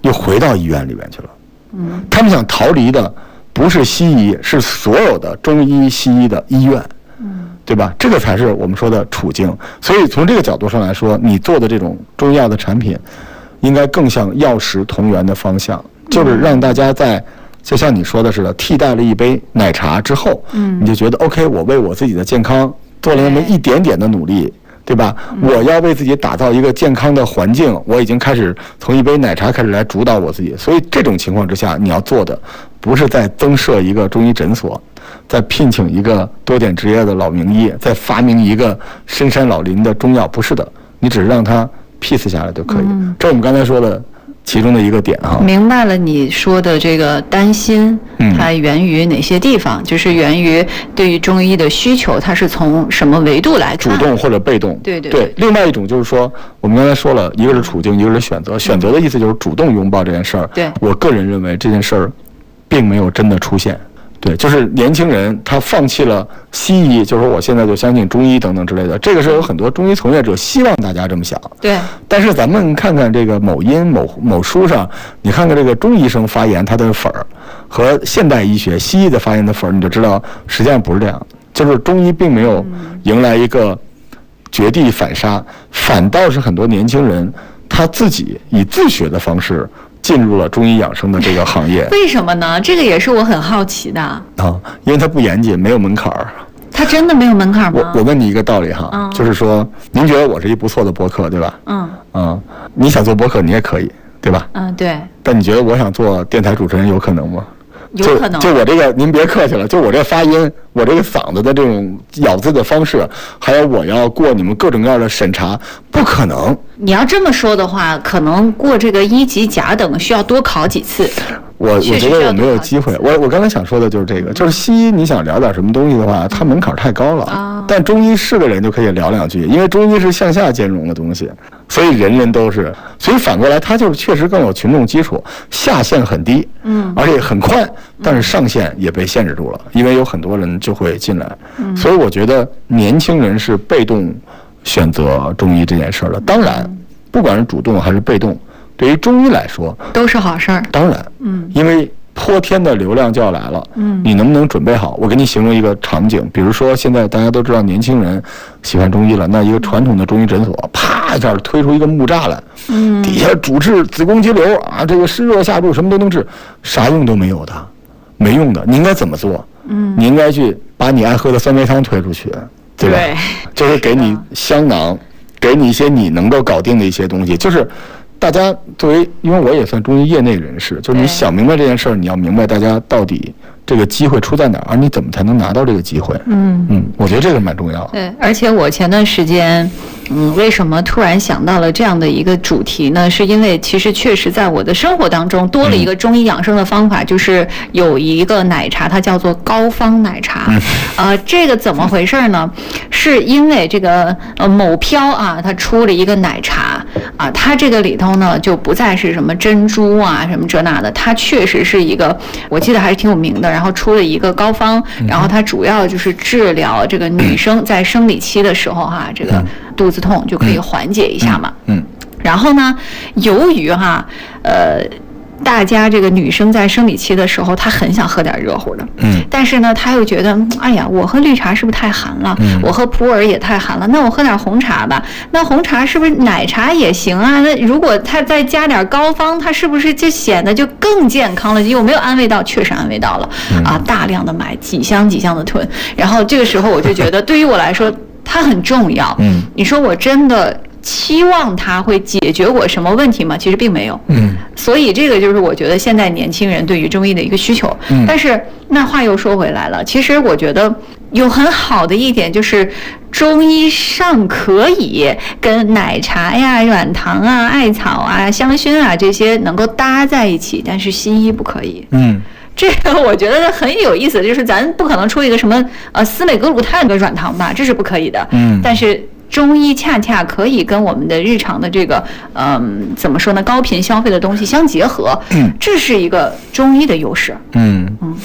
又回到医院里面去了。他们想逃离的不是西医，是所有的中医西医的医院，对吧？这个才是我们说的处境。所以从这个角度上来说，你做的这种中药的产品应该更向药食同源的方向，就是让大家在就像你说的似的，替代了一杯奶茶之后，你就觉得 OK， 我为我自己的健康做了那么一点点的努力，对吧？我要为自己打造一个健康的环境，我已经开始从一杯奶茶开始来主导我自己。所以这种情况之下，你要做的不是再增设一个中医诊所，再聘请一个多点执业的老名医，再发明一个深山老林的中药，不是的，你只是让它 piece 下来就可以。这是我们刚才说的其中的一个点哈。 明白了，你说的这个担心，它源于哪些地方？就是源于对于中医的需求，它是从什么维度来看？ 主动或者被动？ 对。 另外一种就是说，我们刚才说了，一个是处境，一个是选择。选择的意思就是主动拥抱这件事儿。 对， 我个人认为这件事儿并没有真的出现。对，就是年轻人他放弃了西医，就是说我现在就相信中医等等之类的，这个是有很多中医从业者希望大家这么想。 对。但是咱们看看这个某音某书上，你看看这个中医生发言他的粉儿和现代医学西医的发言的粉儿，你就知道实际上不是这样，就是中医并没有迎来一个绝地反杀，反倒是很多年轻人他自己以自学的方式进入了中医养生的这个行业。 为什么呢？这个也是我很好奇的啊。 因为它不严谨，没有门槛儿。 它真的没有门槛吗？ 我问你一个道理哈，就是说，您觉得我是一不错的播客，对吧？你想做播客，你也可以，对吧？ 对。 但你觉得我想做电台主持人有可能吗？ 有可能。 就我这个，您别客气了，就我这发音，我这个嗓子的这种咬字的方式，还有我要过你们各种各样的审查，不可能。 你要这么说的话，可能过这个1级甲等需要多考几次。 我觉得我没有机会。我刚才想说的就是这个，就是西医你想聊点什么东西的话，它门槛太高了。但中医是个人就可以聊两句，因为中医是向下兼容的东西，所以人人都是。所以反过来，它就确实更有群众基础，下限很低，而且很快，但是上限也被限制住了，因为有很多人就会进来。所以我觉得年轻人是被动选择中医这件事的。当然，不管是主动还是被动，对于中医来说都是好事儿。 当然，因为泼天的流量就要来了，你能不能准备好？我给你形容一个场景，比如说现在大家都知道年轻人喜欢中医了，那一个传统的中医诊所，啪一下推出一个木栅栏，底下主治子宫肌瘤啊，这个湿热下注什么都能治，啥用都没有的，没用的。你应该怎么做？你应该去把你爱喝的酸梅汤推出去，对吧？对，就是给你香囊，给你一些你能够搞定的一些东西，就是大家作为，因为我也算中医业内人士，就是你想明白这件事儿，你要明白大家到底这个机会出在哪儿，而你怎么才能拿到这个机会。我觉得这个蛮重要。 对，而且我前段时间，为什么突然想到了这样的一个主题呢？是因为其实确实在我的生活当中多了一个中医养生的方法，就是有一个奶茶，它叫做膏方奶茶。这个怎么回事呢？是因为这个某飘啊，它出了一个奶茶啊，它这个里头呢就不再是什么珍珠啊什么这那的，它确实是一个，我记得还是挺有名的。然后出了一个膏方，然后它主要就是治疗这个女生在生理期的时候这个肚子痛就可以缓解一下嘛。然后呢，由于大家这个女生在生理期的时候，她很想喝点热乎的，但是呢，她又觉得，哎呀，我喝绿茶是不是太寒了？我喝普洱也太寒了，那我喝点红茶吧。那红茶是不是奶茶也行啊？那如果她再加点膏方，它是不是就显得就更健康了？有没有安慰到？确实安慰到了大量的买，几箱几箱的囤。然后这个时候我就觉得，对于我来说，它很重要。你说我真的期望它会解决我什么问题吗？其实并没有。所以这个就是我觉得现在年轻人对于中医的一个需求。但是那话又说回来了，其实我觉得有很好的一点就是中医尚可以跟奶茶呀、软糖啊、艾草啊、香薰啊这些能够搭在一起，但是西医不可以。这个我觉得很有意思，就是咱不可能出一个什么司美格鲁肽的软糖吧，这是不可以的。但是中医恰恰可以跟我们的日常的这个怎么说呢，高频消费的东西相结合，这是一个中医的优势。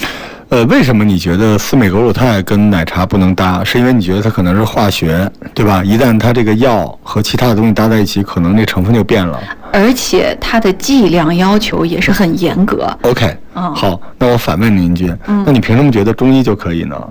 为什么你觉得司美格鲁肽跟奶茶不能搭？是因为你觉得它可能是化学，对吧？一旦它这个药和其他的东西搭在一起，可能那成分就变了。 而且它的剂量要求也是很严格。 OK，好，那我反问您一句，那你凭什么觉得中医就可以呢？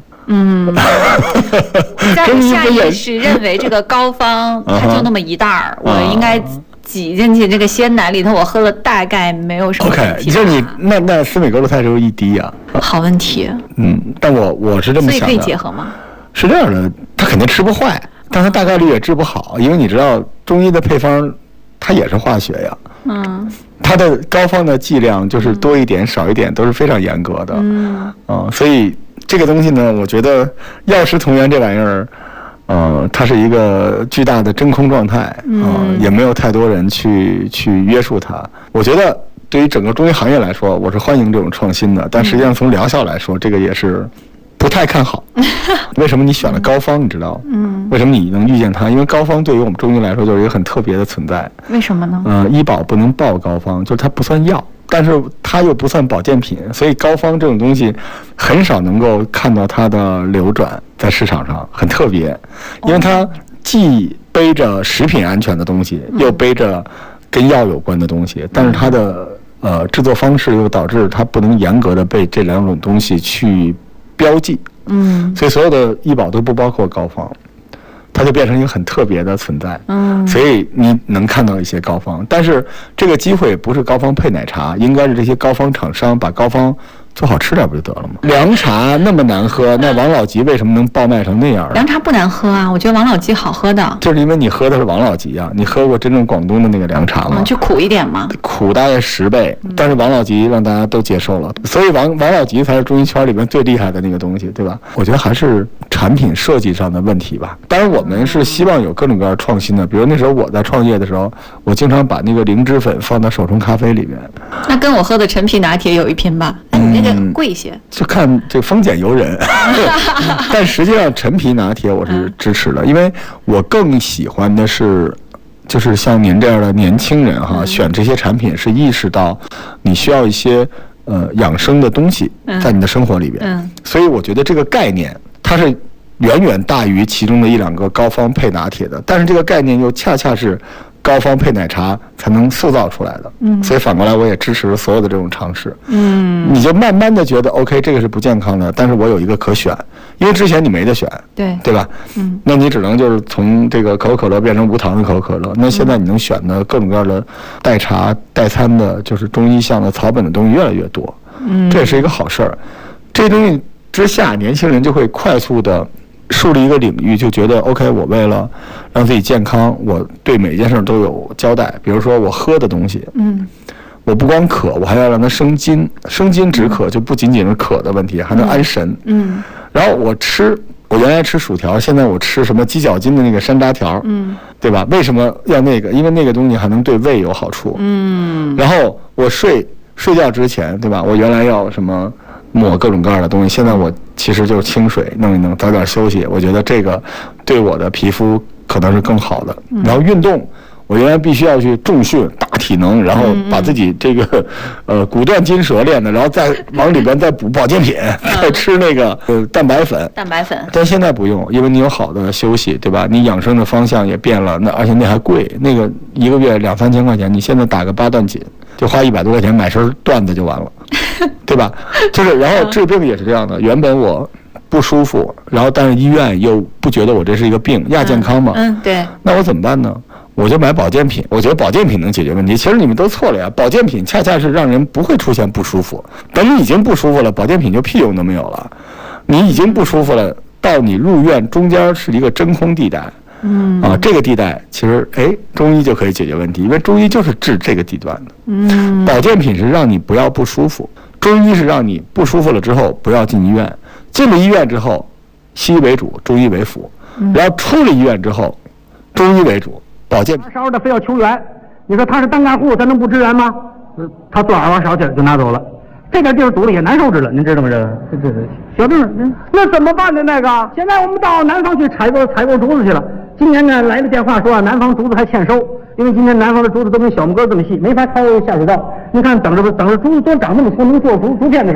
在我下意识认为这个膏方它就那么一袋儿，我应该挤进去这个鲜奶里头，我喝了大概没有什么问题。 OK， 就是你那司美格鲁肽只有1滴啊。 好问题。 但我是这么想的。 所以可以结合吗？ 是这样的，它肯定吃不坏，但它大概率也治不好，因为你知道中医的配方它也是化学呀。它的膏方的剂量就是多一点少一点都是非常严格的。所以这个东西呢，我觉得药食同源这玩意儿，它是一个巨大的真空状态，也没有太多人去约束它。我觉得对于整个中医行业来说，我是欢迎这种创新的，但实际上从疗效来说，这个也是不太看好。为什么你选了膏方？你知道？为什么你能遇见它？因为膏方对于我们中医来说就是一个很特别的存在。 为什么呢？ 医保不能报膏方，就是它不算药。但是它又不算保健品，所以膏方这种东西很少能够看到它的流转在市场上，很特别，因为它既背着食品安全的东西，又背着跟药有关的东西，但是它的制作方式又导致它不能严格的被这两种东西去标记，所以所有的医保都不包括膏方。它就变成一个很特别的存在，所以你能看到一些膏方，但是这个机会不是膏方配奶茶，应该是这些膏方厂商把膏方做好吃点不就得了吗？凉茶那么难喝，那王老吉为什么能爆卖成那样？ 凉茶不难喝啊，我觉得王老吉好喝的。 就是因为你喝的是王老吉啊，你喝过真正广东的那个凉茶吗？ 就苦一点嘛， 苦大概10倍，但是王老吉让大家都接受了，所以王老吉才是中医圈里面最厉害的那个东西，对吧？我觉得还是产品设计上的问题吧。当然我们是希望有各种各样创新的，比如那时候我在创业的时候，我经常把那个灵芝粉放到手冲咖啡里面。 那跟我喝的陈皮拿铁有一拼吧？那个贵一些， 就看这丰俭由人。但实际上陈皮拿铁我是支持的，因为我更喜欢的是就是像您这样的年轻人哈，选这些产品是意识到你需要一些养生的东西在你的生活里边，所以我觉得这个概念它是远远大于其中的1-2个膏方配拿铁的，但是这个概念又恰恰是膏方配奶茶才能塑造出来的，所以反过来我也支持所有的这种尝试，你就慢慢的觉得 OK 这个是不健康的，但是我有一个可选，因为之前你没得选，对吧？那你只能就是从这个可口可乐变成无糖的可口可乐，那现在你能选的各种各样的代茶代餐的，就是中医向的草本的东西越来越多，这也是一个好事儿。这些东西之下，年轻人就会快速的树立一个领域，就觉得 OK， 我为了让自己健康，我对每一件事都有交代。比如说我喝的东西，我不光渴，我还要让它生津，生津止渴就不仅仅是渴的问题，还能安神。然后我原来吃薯条，现在我吃什么鸡脚筋的那个山楂条，对吧？为什么要那个？因为那个东西还能对胃有好处。然后我睡觉之前，对吧？我原来要什么抹各种各样的东西，现在我其实就是清水弄一弄，早点休息。我觉得这个对我的皮肤可能是更好的。然后运动，我原来必须要去重训大体能，然后把自己这个骨断筋折练的，然后再往里边再补保健品，再吃那个蛋白粉。但现在不用，因为你有好的休息，对吧？你养生的方向也变了，而且那还贵，那个1个月2-3千块钱，你现在打个8段锦，就花100多块钱买身段子就完了。对吧？就是，然后治病也是这样的。原本我不舒服，然后但是医院又不觉得我这是一个病，亚健康嘛。 对。 那我怎么办呢？我就买保健品。我觉得保健品能解决问题。其实你们都错了呀，保健品恰恰是让人不会出现不舒服。等你已经不舒服了，保健品就屁用都没有了。你已经不舒服了，到你入院中间是一个真空地带。这个地带其实中医就可以解决问题，因为中医就是治这个地段的。保健品是让你不要不舒服，中医是让你不舒服了之后不要进医院，进了医院之后，西医为主，中医为辅，然后出了医院之后，中医为主，保健品。 烧的非要求援，你说他是单干户，他能不支援吗？他做2碗烧去就拿走了，这点地儿堵了也难受着了，您知道吗？这小郑，那怎么办呢？那个现在我们到南方去采购竹子去了。今年呢来的电话说南方竹子还欠收，因为今年南方的竹子都跟小拇哥这么细，没法抄下水道。你看等着竹子都长那么粗，能做竹片的时候啊，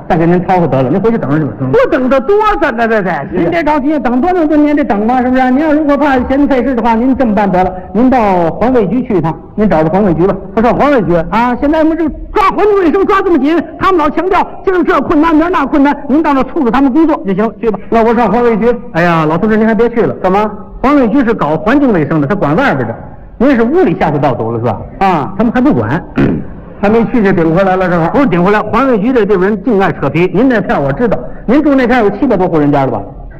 再给您掏回得了，您回去等着去吧。 我等得多着呢，这您别着急，等多长时间您得等吧，是不是？您要如果怕嫌费事的话，您这么办得了，您到环卫局去一趟，您找个环卫局吧。 我上环卫局啊！现在我们这抓环境卫生抓这么紧，他们老强调今儿这困难明儿那困难，您到那促使他们工作就行，去吧。 那我上环卫局。 哎呀，老同志您还别去了， 干嘛？ 环卫局是搞环境卫生的，他管外边的。您是屋里下水道堵了是吧？ 啊， 他们还不管。 还没去就顶回来了，正好。 不是顶回来，环卫局的这人净爱扯皮。您那片我知道，您住那片有700多户人家了吧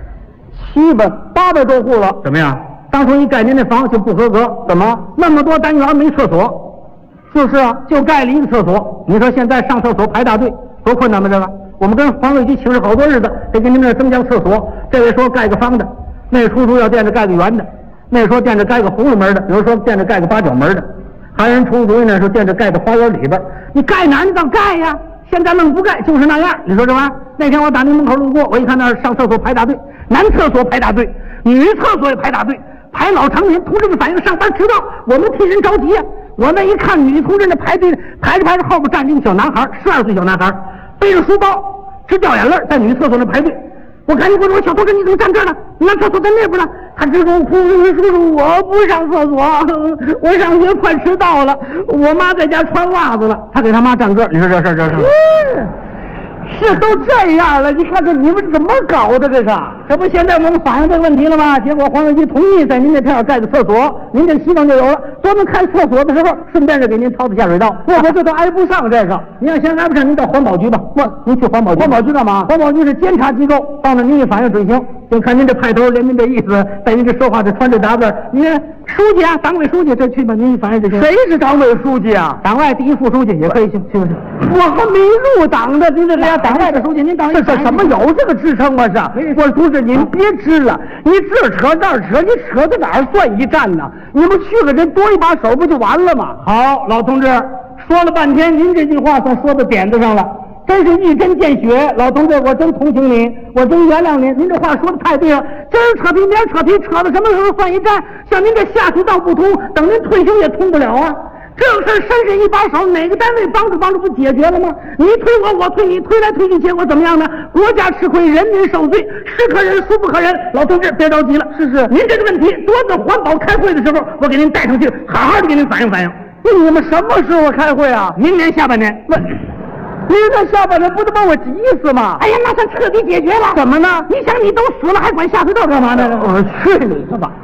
？800多户了。 怎么样？当初一盖您那房就不合格， 怎么？ 那么多单元没厕所？ 就是啊， 就盖了一个厕所。你说现在上厕所排大队，多困难吗？这个，我们跟环卫局请示好多日子，得给您那增加厕所。这位说盖个方的，那位出租要惦着盖个圆的，那位说惦着盖个葫芦门的，有人说惦着盖个8角门的。还有人出主意呢，说惦着盖在花园里边，你盖哪儿你倒盖呀！现在愣不盖，就是那样。你说这玩意儿？那天我打您门口路过，我一看那儿上厕所排大队，男厕所排大队，女厕所也排大队，排老长年。同志们反映上班迟到，我们替人着急呀。我那一看女同志那排队排着排着，后边站着一个小男孩，12岁小男孩，背着书包，直掉眼泪，在女厕所那排队。我赶紧问我小同志，你怎么站这儿呢？你那厕所在那边呢？他直跟我哭，叔叔，我不上厕所，我上学快迟到了，我妈在家穿袜子了。他给他妈站这儿，你说这事是都这样了，你看看你们怎么搞的？ 这不现在我们反映这个问题了吗？结果环卫局同意在您那片盖个厕所，您这希望就有了。专门开厕所的时候，顺便是给您掏的下水道。 我这都挨不上这个。 您要嫌挨不上，您到环保局吧。您去环保局。 环保局干嘛？ 环保局是监察机构，到那您一反映准行。就看您这派头，连您这意思，带您这说话，这穿这打扮，您书记啊，党委书记，这去吧，您一反映就行。 谁是党委书记啊？ 党外第1副书记也可以行，去不行？ 我还没入党呢，您这俩党外的书记，您党这什么有这个职称吗？我同志您别支了，你这扯那扯，你扯到哪儿算一站呢？你们去个人多一把手不就完了吗？ 好，老同志说了半天，您这句话算说到点子上了。真是一针见血，老同志，我真同情您，我真原谅您。您这话说的太对了，今儿扯皮，明儿扯皮，扯到什么时候算一站？像您这下水道不通，等您退休也通不了啊！这个事儿伸伸一把手，哪个单位帮助不解决了吗？你推我，我推你，推来推去，结果怎么样呢？国家吃亏，人民受罪，是可忍，孰不可忍？老同志别着急了， 是， 您这个问题，多次环保开会的时候，我给您带上去，好好的给您反映反映。 你们什么时候开会啊？ 明年下半年。 你这下半年不得把我急死吗？ 哎呀，那算彻底解决了。 怎么呢？ 你想你都死了，还管下水道干嘛呢？ 我去你的吧！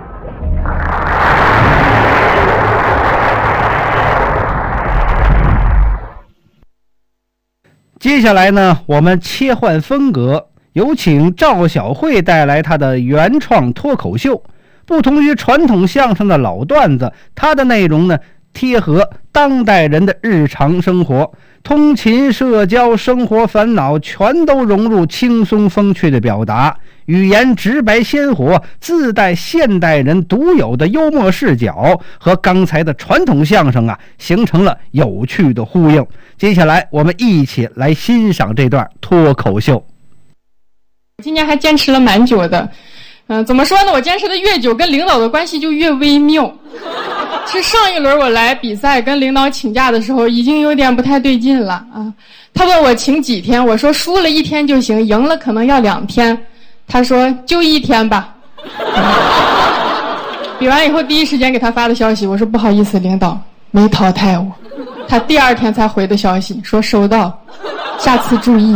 接下来呢，我们切换风格，有请赵小慧带来她的原创脱口秀。不同于传统相声的老段子，它的内容呢贴合当代人的日常生活，通勤、社交、生活烦恼全都融入轻松风趣的表达，语言直白鲜活，自带现代人独有的幽默视角，和刚才的传统相声形成了有趣的呼应。接下来我们一起来欣赏这段脱口秀。 今年还坚持了蛮久的，怎么说呢？我坚持的越久，跟领导的关系就越微妙。是上一轮我来比赛跟领导请假的时候，已经有点不太对劲了啊。他问我请几天，我说输了1天就行，赢了可能要2天。他说就1天吧。比完以后第一时间给他发的消息，我说不好意思，领导没淘汰我。他第2天才回的消息，说收到，下次注意。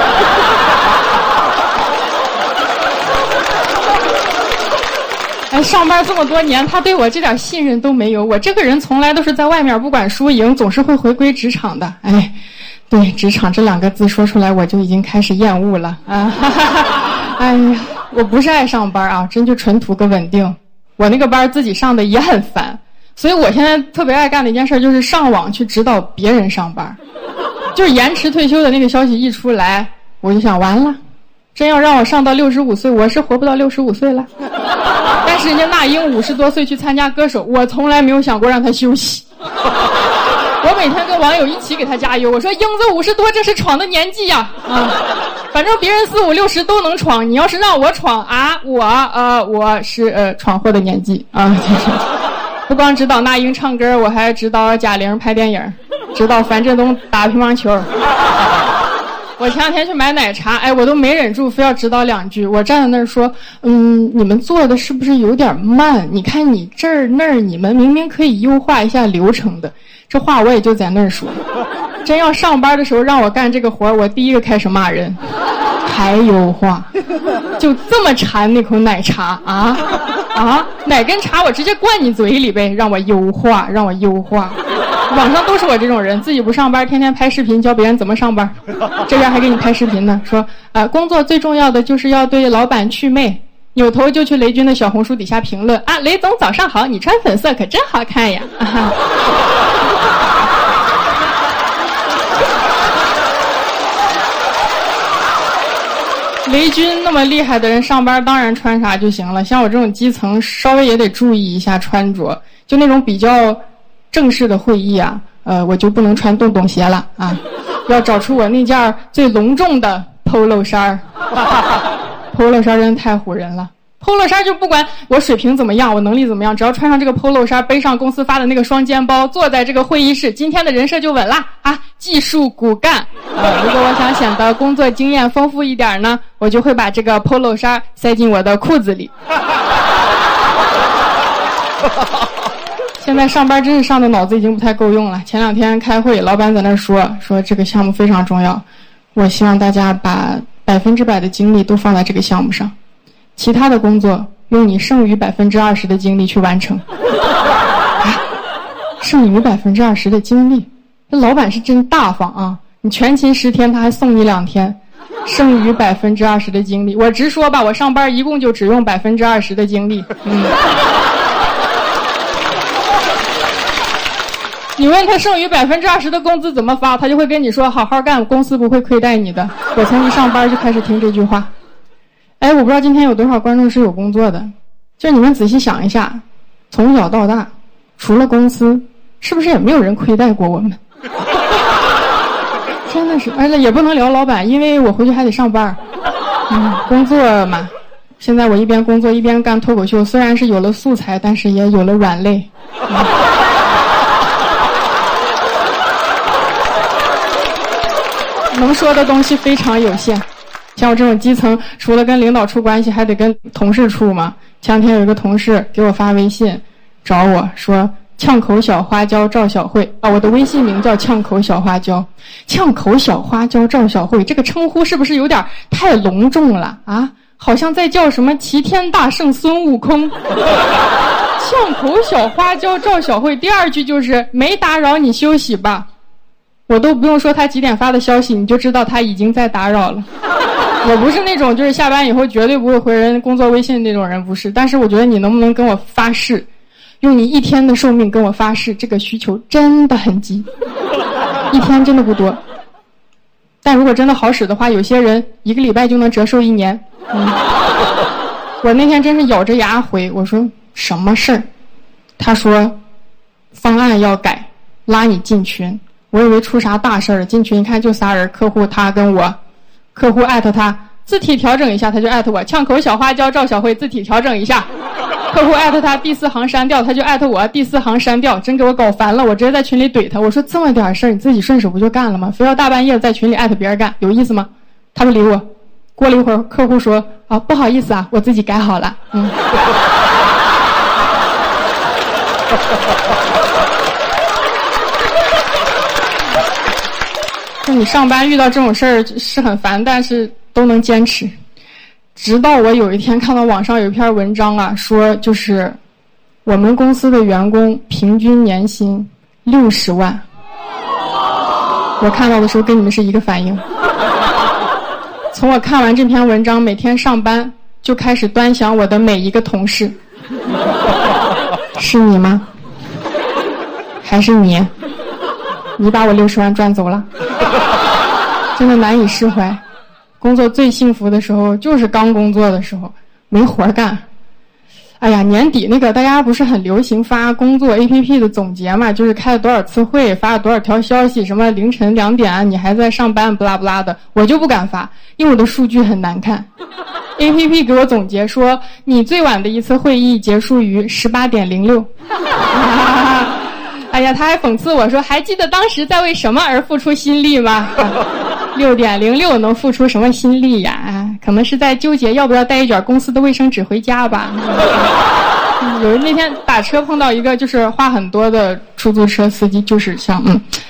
上班这么多年，他对我这点信任都没有。我这个人从来都是在外面不管输赢，总是会回归职场的。对，职场这2个字说出来，我就已经开始厌恶了啊！哎呀，我不是爱上班啊，真就纯图个稳定。我那个班自己上的也很烦，所以我现在特别爱干的一件事就是上网去指导别人上班。就是延迟退休的那个消息一出来，我就想完了，真要让我上到65岁，我是活不到65岁了。但是人家那英50多岁去参加歌手，我从来没有想过让他休息。我每天跟网友一起给他加油，我说英子50多这是闯的年纪呀，反正别人45、60都能闯，你要是让我闯啊，我是闯祸的年纪啊。就是不光指导那英唱歌，我还指导贾玲拍电影，指导樊振东打乒乓球。 我前两天去买奶茶，我都没忍住，非要指导2句。我站在那儿说，你们做的是不是有点慢？你看你这儿那儿，你们明明可以优化一下流程的。这话我也就在那儿说。真要上班的时候让我干这个活，我第一个开始骂人。还优化，就这么馋那口奶茶啊！奶跟茶我直接灌你嘴里呗，让我优化，让我优化。网上都是我这种人，自己不上班，天天拍视频教别人怎么上班，这边还给你拍视频呢，说工作最重要的就是要对老板祛魅，扭头就去雷军的小红书底下评论啊，雷总早上好，你穿粉色可真好看呀！雷军那么厉害的人上班当然穿啥就行了，像我这种基层稍微也得注意一下穿着，就那种比较正式的会议啊，我就不能穿洞洞鞋了啊，要找出我那件最隆重的 polo 衫polo 衫真太唬人了。polo 衫就不管我水平怎么样，我能力怎么样，只要穿上这个 polo 衫，背上公司发的那个双肩包，坐在这个会议室，今天的人设就稳啦啊！技术骨干。如果我想显得工作经验丰富一点呢，我就会把这个 polo 衫塞进我的裤子里。现在上班真是上的脑子已经不太够用了。前2天开会，老板在那说这个项目非常重要，我希望大家把100%的精力都放在这个项目上。其他的工作用你剩余20%的精力去完成。剩余20%的精力，这老板是真大方啊！你全勤10天，他还送你2天，剩余20%的精力。我直说吧，我上班一共就只用20%的精力。你问他剩余20%的工资怎么发，他就会跟你说好好干，公司不会亏待你的。我从一上班就开始听这句话。我不知道今天有多少观众是有工作的，就你们仔细想一下，从小到大，除了公司，是不是也没有人亏待过我们？真的是，也不能聊老板，因为我回去还得上班。工作嘛，现在我一边工作一边干脱口秀，虽然是有了素材，但是也有了软肋。能说的东西非常有限。像我这种基层，除了跟领导处关系，还得跟同事处嘛。前2天有一个同事给我发微信，找我说呛口小花椒赵小慧啊，我的微信名叫呛口小花椒。呛口小花椒赵小慧这个称呼是不是有点太隆重了啊？好像在叫什么齐天大圣孙悟空。呛口小花椒赵小慧，第2句就是没打扰你休息吧。我都不用说他几点发的消息，你就知道他已经在打扰了。我不是那种就是下班以后绝对不会回人工作微信那种人，不是。但是我觉得你能不能跟我发誓，用你1天的寿命跟我发誓，这个需求真的很急，1天真的不多。但如果真的好使的话，有些人1个礼拜就能折寿1年。我那天真是咬着牙回，我说什么事儿？他说方案要改，拉你进群。我以为出啥大事儿了，进群一看就仨人，客户他跟我。客户艾特他，字体调整一下，他就艾特我，呛口小花椒赵小慧字体调整一下。客户艾特他第4行删掉，他就艾特我第4行删掉，真给我搞烦了。我直接在群里怼他，我说这么点事儿你自己顺手不就干了吗？非要大半夜在群里艾特别人干，有意思吗？他不理我。过了一会儿，客户说啊，不好意思啊，我自己改好了。就你上班遇到这种事儿是很烦，但是都能坚持。直到我有一天看到网上有一篇文章啊，说就是我们公司的员工平均年薪60万。我看到的时候跟你们是一个反应。从我看完这篇文章，每天上班就开始端详我的每一个同事。是你吗？还是你？你把我60万赚走了。真的难以释怀。工作最幸福的时候就是刚工作的时候，没活干。哎呀，年底那个大家不是很流行发工作 APP 的总结嘛，就是开了多少次会，发了多少条消息，什么凌晨2点你还在上班不拉不拉的，我就不敢发，因为我的数据很难看。APP 给我总结说，你最晚的一次会议结束于18:06。哎呀，他还讽刺我说，还记得当时在为什么而付出心力吗？ 6.06能付出什么心力呀？可能是在纠结要不要带一卷公司的卫生纸回家吧。有人那天打车碰到一个就是话很多的出租车司机，就是像